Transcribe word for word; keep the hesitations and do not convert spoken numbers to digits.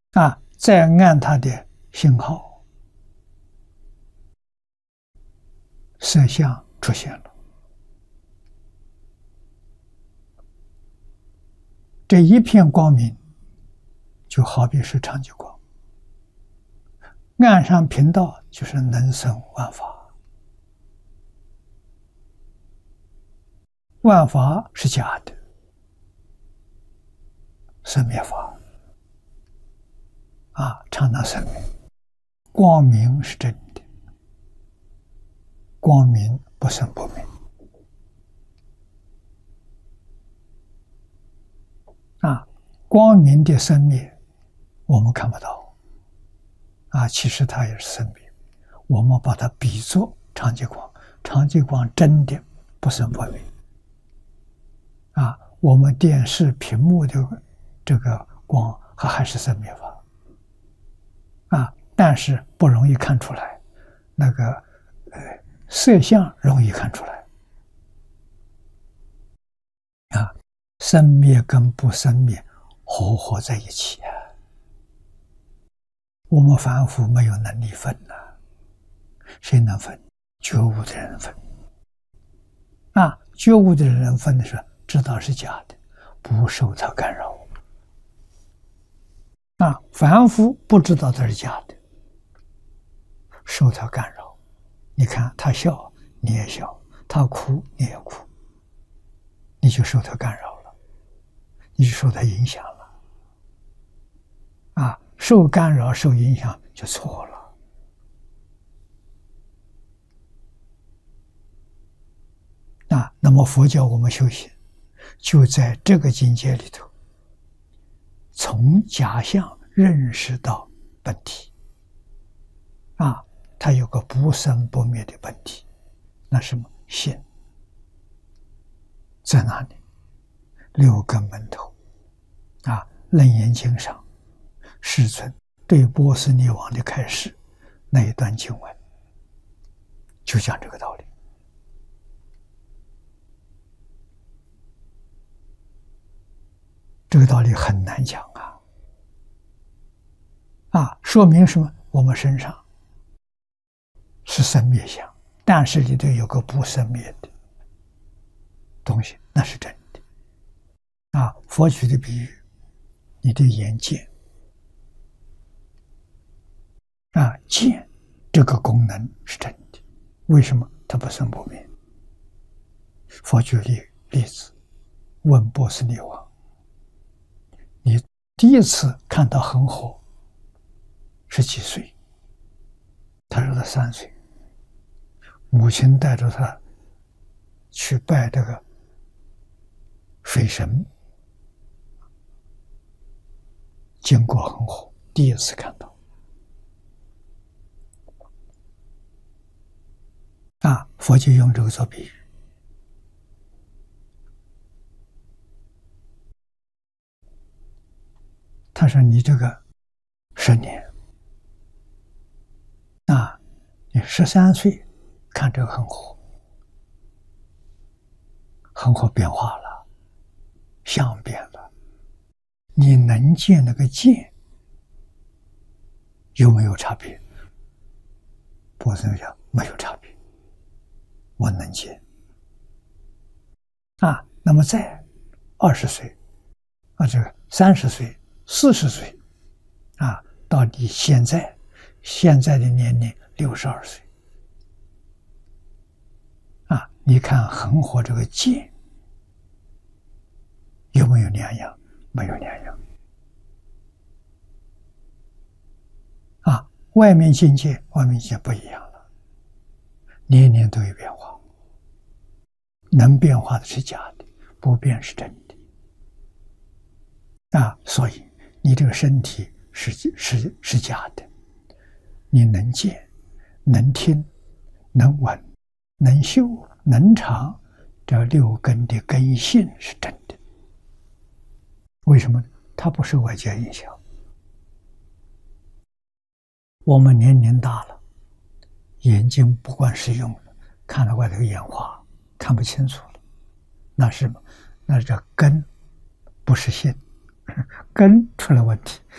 啊，再按它的信号，色相出现了。这一片光明，就好比是长久光。按上频道，就是能生万法。万法是假的，生灭法啊，常常生灭。光明是真的，光明不生不灭啊。光明的生灭我们看不到啊，其实它也是生灭。我们把它比作长久光，长久光真的不生不灭啊。我们电视屏幕的这个光它还是生灭法啊，但是不容易看出来。那个呃色相容易看出来啊，生灭跟不生灭活活在一起啊。我们凡夫没有能力分呐、啊，谁能分？觉悟的人分啊，觉悟的人分的时候知道是假的，不受它干扰啊。凡夫不知道它是假的，受它干扰。你看他笑你也笑，他哭你也哭，你就受他干扰了，你就受他影响了啊。受干扰受影响就错了啊。那么佛教我们修行就在这个境界里头，从假象认识到本体啊，它有个不生不灭的本体。那什么心在哪里？六根门头啊，楞严经上世尊对波斯匿王的开示那一段经文就讲这个道理。这个道理很难讲啊啊，说明什么？我们身上是生灭相，但是里头有个不生灭的东西，那是真的啊。佛举的比喻，你的眼见啊，见这个功能是真的，为什么它不生不灭？佛举例例子，问波斯匿王，你第一次看到恒河是几岁？他说他三岁，母亲带着他去拜这个水神，经过恒河，第一次看到啊。佛就用这个做比喻。他说你这个十年啊，你十三岁看这个恒河，恒河变化了，相变了，你能见那个见有没有差别？波斯讲没有差别，我能见啊。那么在二十岁啊，这个三十岁、四十岁啊，到你现在现在的年龄六十二岁啊，你看恒河这个见有没有两样？没有两样啊。外面境界，外面境界不一样了，年年都有变化，能变化的是假的，不变是真的啊。所以你这个身体是是是假的，你能见、能听、能闻、能嗅、能尝，这六根的根性是真的。为什么？它不受外界影响。我们年龄大了，眼睛不管使用了，看到外头眼花，看不清楚了，那是什么？那这根不是性，根出了问题。